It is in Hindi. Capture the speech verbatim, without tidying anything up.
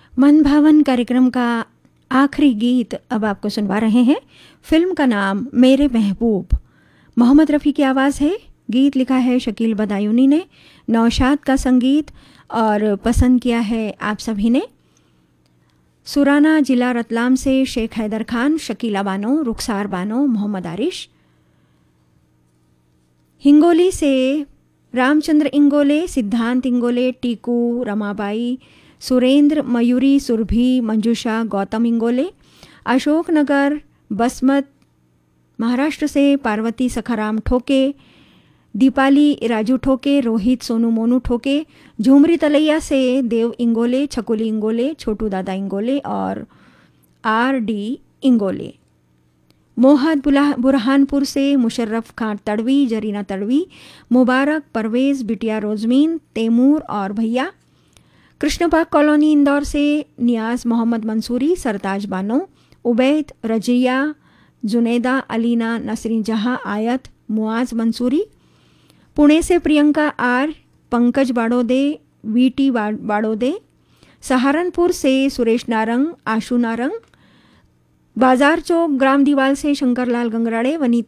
मन भावन कार्यक्रम का आखिरी गीत अब आपको सुनवा रहे हैं। फिल्म का नाम मेरे महबूब, मोहम्मद रफ़ी की आवाज़ है। गीत लिखा है शकील बदायूनी ने, नौशाद का संगीत और पसंद किया है आप सभी ने। सुराना जिला रतलाम से शेख हैदर खान, शकीला बानो, रुखसार बानो, मोहम्मद आरिश। हिंगोली से रामचंद्र इंगोले, सिद्धांत इंगोले, टीकू, रमाबाई, सुरेंद्र, मयूरी, सुरभि, मंजूषा, गौतम इंगोले। अशोकनगर बसमत महाराष्ट्र से पार्वती सखाराम ठोके, दीपाली राजू ठोके, रोहित सोनू मोनू ठोके। झुमरी तलैया से देव इंगोले, छकुली इंगोले, छोटू दादा इंगोले और आर डी इंगोले। मोहद बुरहानपुर से मुशर्रफ खान तड़वी, जरीना तड़वी, मुबारक, परवेज़, बिटिया रोजमीन, तैमूर और भैया। कृष्णपाक कॉलोनी इंदौर से नियाज मोहम्मद मंसूरी, सरताज बानो, उबैद, रजिया, जुनेदा, अलीना, नसरीन जहां, आयत, मुआज मंसूरी। पुणे से प्रियंका आर, पंकज बाड़ोदे, वीटी बाड़ोदे। सहारनपुर से सुरेश नारंग, आशु नारंग। बाजार चौक ग्राम दीवाल से शंकरलाल गंगराड़े, वनीता